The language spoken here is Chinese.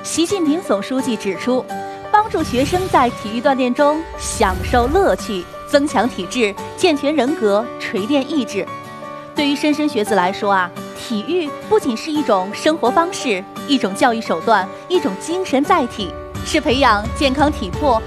习近平总书记指出，帮助学生在体育锻炼中享受乐趣，增强体质，健全人格，锤炼意志。对于莘莘学子来说啊，体育不仅是一种生活方式，一种教育手段，一种精神载体，是培养健康体魄、